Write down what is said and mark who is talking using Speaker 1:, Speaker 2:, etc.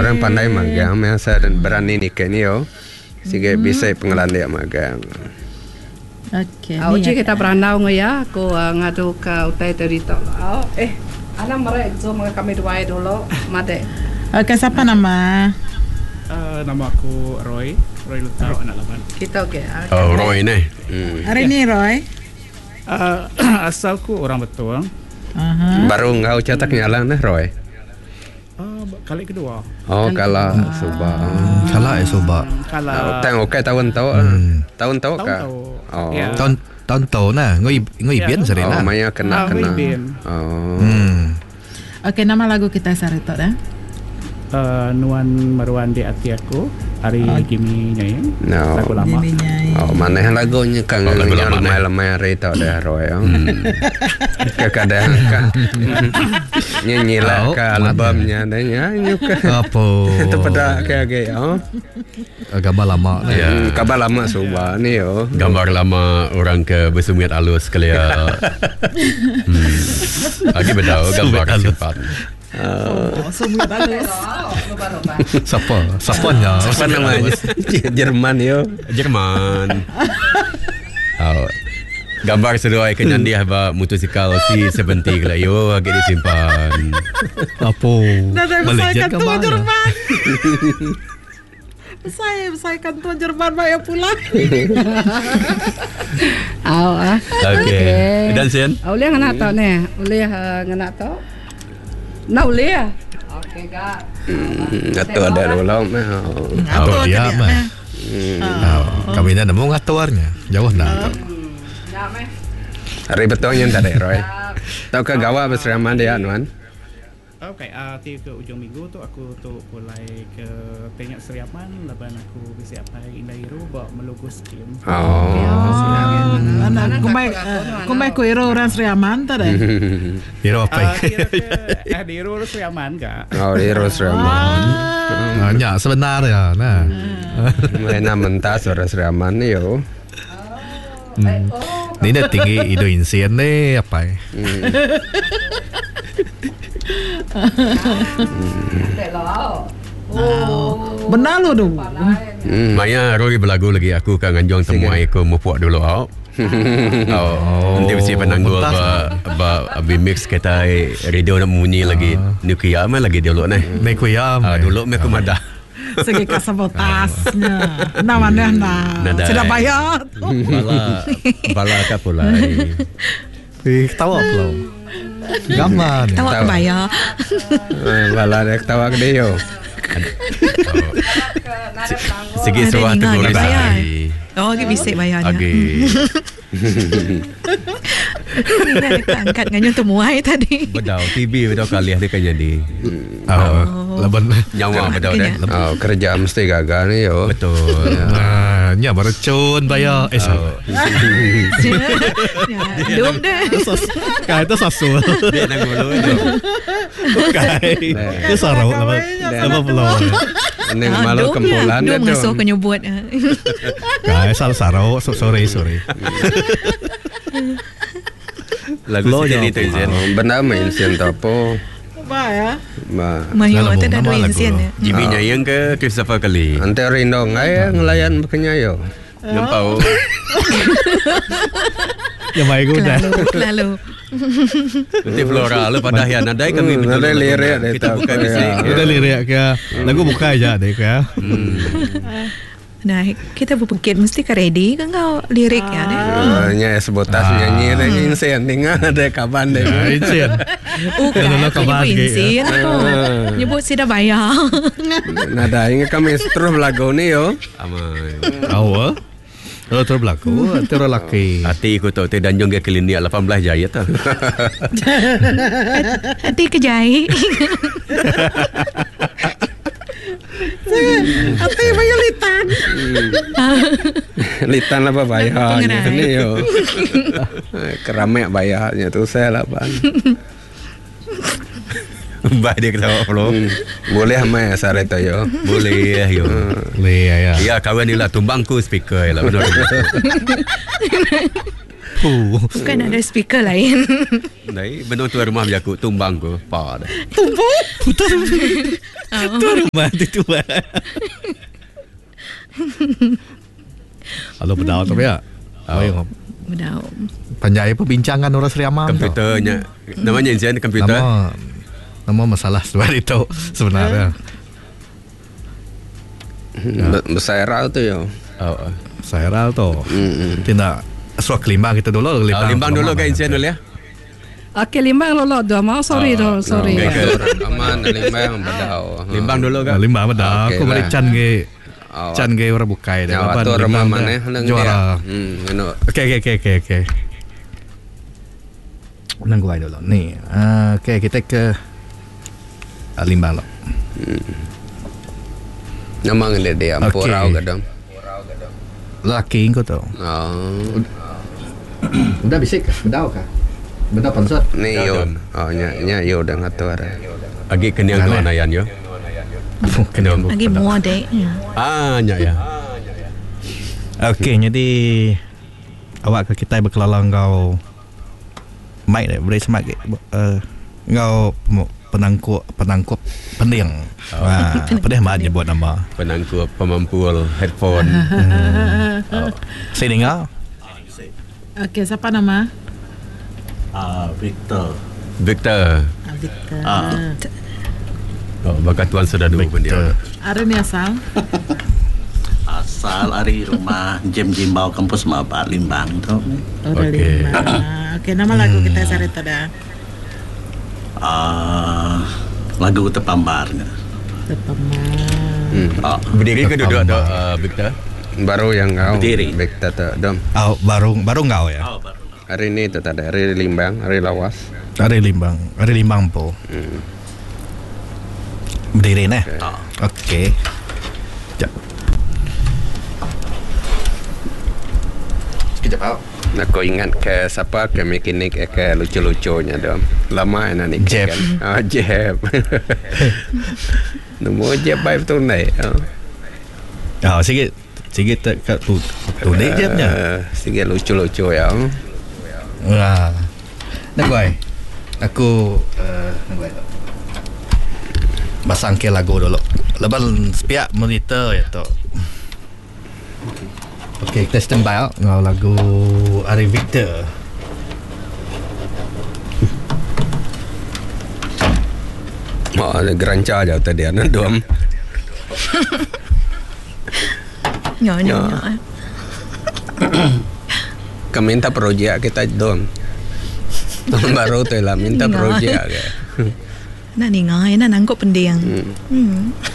Speaker 1: orang pandai magang, masa berani nikah ni yo. Sige bisa pengalaman dia magang.
Speaker 2: Okey.
Speaker 3: Uji kita beranau ya, aku ngadu ke utai terito. Anak mereka zoom kami dua dulu, mate.
Speaker 2: Okey, siapa nama?
Speaker 4: Nama aku Roy Lutau anak lapan.
Speaker 3: Kita okey.
Speaker 1: Oh, Roy ni.
Speaker 2: Hari ni Roy.
Speaker 4: Asalku orang Betuang.
Speaker 1: Baru ngau cetak nyala nih Roy.
Speaker 4: Kali kedua.
Speaker 1: Oh, kala Subah.
Speaker 5: Kala Subah.
Speaker 4: Kala.
Speaker 1: Tengok okay tahun tahu. Tahun tahu kah? Oh.
Speaker 5: Tahun tahu nah, ngoi bien sering
Speaker 1: Oh,
Speaker 5: lah.
Speaker 1: maya kena. Oh.
Speaker 2: Okey, nama lagu kita sarito dah.
Speaker 4: Nuan Maruan di hati aku. Hari Gimi Nyayang.
Speaker 1: No.
Speaker 4: Lagu lama.
Speaker 1: Oh, mana lagunya kang lemai hari tahu dah Roy. Kadang nyanyi lah ke albumnya dan nyanyi ke.
Speaker 5: Apa?
Speaker 1: Itu pada kayak
Speaker 5: gambar lama ni.
Speaker 1: Ya, kabar lama Subah ni yo.
Speaker 6: Gambar lama orang ke bersumit halus kali ya. Lagi bedau gambar cepat.
Speaker 2: Semua halus.
Speaker 5: Siapanya?
Speaker 1: Apa namanya? Jerman yo.
Speaker 6: Jerman. Gambar seruai kenyan dia ba motosikal C70 lah yo agak disimpan.
Speaker 5: Apa?
Speaker 2: Saya kantor Jerman. Saya kantor Jerman bayar pulang.
Speaker 6: Okey. Dan Sen?
Speaker 3: Boleh ngana tahu ni? Boleh ngana tahu? Nak boleh? Okey kak.
Speaker 1: Atau ada dulu mah.
Speaker 5: Atau dia mah. Kami dah nemu ngatuarnya. Jauh dah.
Speaker 1: Hari betulnya tak ada Roy. Tahu ke gawa bersama dia Nuan?
Speaker 4: Okey, ke ujung minggu tu aku tu mulai ke Penyak Seriaman, lepas aku bisa apa Indairu bawa melukis skim.
Speaker 2: Anak kumai ku iro orang Seriaman tadi.
Speaker 5: Iro apa?
Speaker 4: Di Iro Seriaman kak.
Speaker 1: Oh, di Seriaman.
Speaker 5: Hanya sebenarnya nah.
Speaker 1: Mana mentas orang Seriaman ni yo.
Speaker 5: Ni dah tinggi Indo Insien ni apa?
Speaker 2: Benar lo tu.
Speaker 6: Maya Roy berlagu lagi aku kan nganjong semua aku mupuak dulu au. Nanti mesti penanggul ba mix kita radio nak bunyi lagi Nukia mah lagi dulu nih.
Speaker 5: Mekuyam.
Speaker 6: Dulu me kumadah.
Speaker 2: Segi kasabotasnya. Namanya sudah bayar.
Speaker 6: Bala ka pulai.
Speaker 5: Tahu apa? Gaman.
Speaker 2: Tahu apa bayar?
Speaker 1: Bala dek tawa gede yo.
Speaker 6: Segi suah tu boleh bayar.
Speaker 2: Oh, bisa bayarnya. Angkat nganyong tumuai tadi.
Speaker 6: Bedau TV bedau kali ada kan jadi.
Speaker 5: Laban
Speaker 6: Nyawa bedau dah.
Speaker 1: Oh, kerja mesti gagal ni yo.
Speaker 6: Betul.
Speaker 5: Nya bercun bayar.
Speaker 2: Dum deh.
Speaker 5: Kai itu sasul.
Speaker 6: Dia nak mulu itu.
Speaker 5: Kai. Itu sarau lama belum.
Speaker 1: Ini malu kempulan
Speaker 2: Dum ngasuh ke nyubut.
Speaker 5: Kai sarau sorry.
Speaker 6: Lagu sejadi tu Zen.
Speaker 1: Benar main sen tapo.
Speaker 2: Apa ya?
Speaker 3: Mayo itu dah dua insian ya.
Speaker 6: Jimmy Nyayang ke Christopher Kali.
Speaker 1: Ante rindong ay ngelayan bekenya yo.
Speaker 6: Nampak.
Speaker 5: Yang baik udah.
Speaker 2: Lalu.
Speaker 6: Nanti Flora lu pada yang nadai kami betul.
Speaker 1: Ada lirik
Speaker 6: kita buka bisik.
Speaker 5: Udah lirik ke. Lagu buka aja deh ke.
Speaker 3: Nah, kita berpikir mesti ke ready kan kau lirik ya deh.
Speaker 1: Nya sebutas nyanyi lagi insen tinggal ada kapan deh.
Speaker 5: Insien.
Speaker 2: Bukan insian. Nyebut sudah bayar.
Speaker 1: Nada ingat kami terus lagu ni yo.
Speaker 6: Amai.
Speaker 5: Awal. Kalau terbelaku, terus laki.
Speaker 6: Hati aku tahu dan jong ke klinik 18 Jaya tu.
Speaker 3: Hati kejai.
Speaker 2: Hati bayar litan.
Speaker 1: Litan apa bayarnya ni yo. Keramek bayarnya tu saya lah pan.
Speaker 6: Bah dia ketawa Flo.
Speaker 1: Boleh mai sare tu yo.
Speaker 6: Boleh yo.
Speaker 5: Boleh ya.
Speaker 6: Ya kawan ni lah tumbangku speaker lah benar.
Speaker 2: Bukan ada speaker lain.
Speaker 6: Dai benar tu rumah aku tumbang ko pa dah.
Speaker 5: Tu rumah tu. Halo pedau tu ya. Ayo.
Speaker 2: Bedau.
Speaker 5: Panjai perbincangan orang Seriamam.
Speaker 6: Komputernya namanya Insian komputer.
Speaker 5: Nama masalah sebab itu sebenarnya.
Speaker 1: Besairal tu yo.
Speaker 5: Sairal tu. Tidak suak limbang kita dulu.
Speaker 6: Limbang dulu ke Insian dulu ya.
Speaker 3: Okey, limbang lolo dah mau sorry.
Speaker 1: Aman limbang bedau.
Speaker 6: Limbang dulu kan.
Speaker 5: Limbang bedau. Aku balik can ge orang bukai dah.
Speaker 1: Nyawa tu rumah mana
Speaker 5: juara. Okey. Nang gua dulu. Ni. Okey, kita ke limbang lo.
Speaker 1: Namang le dia ampurau kadang.
Speaker 5: Laki kau tu. Udah bisik bedau kah? Bedau pansat.
Speaker 1: Ni yon. Nya yo dah ngatur.
Speaker 6: Agi kenyang tu anayan yo. Kenyang.
Speaker 2: Lagi muat dek.
Speaker 6: Nya ya.
Speaker 5: Okey, jadi awak ke kita berkelalang kau mic dah boleh semak kau penangkup pendiang. Pedih mak nyebut nama.
Speaker 6: Penangkup pemampul headphone.
Speaker 5: Saya dengar.
Speaker 2: Okey, siapa nama?
Speaker 7: Victor.
Speaker 2: Victor.
Speaker 6: Oh, bakat tuan sudah dulu pun dia.
Speaker 2: Ada ni asal?
Speaker 7: Asal dari rumah Jem Jimbau kampus Maba Limbang tu.
Speaker 5: Okey.
Speaker 2: Okey, nama lagu kita sarita dah.
Speaker 7: Lagu Tepambarnya.
Speaker 6: Berdiri ke duduk tu Victor?
Speaker 1: Baru yang kau
Speaker 7: Berdiri.
Speaker 1: Victor tu dom.
Speaker 5: Baru kau ya.
Speaker 7: Baru.
Speaker 1: Hari ni tu tak ada. Hari limbang, hari lawas.
Speaker 5: Hari limbang po. Berdiri nah. Okey. Sekejap.
Speaker 1: Aku ingat ke siapa ke mekanik ke lucu-lucunya dom. Lama enak ni
Speaker 5: Jeb.
Speaker 1: kan. Jeb. Nombor Jeb baik betul naik.
Speaker 5: Sikit kat tu ni Jebnya.
Speaker 1: Sikit lucu-lucu ya.
Speaker 5: Nak buat. Aku pasang ke lagu dulu. Lepas sepiak monitor ya tu. Okey, kita standby ngau lagu Ari Victor.
Speaker 1: Ada geranca je tadi anak dom.
Speaker 2: Nhỏ.
Speaker 1: Kau minta projek kita dom. Tahun baru tu lah minta projek ke.
Speaker 2: Nak ni ngai, nak nangkut pendiang.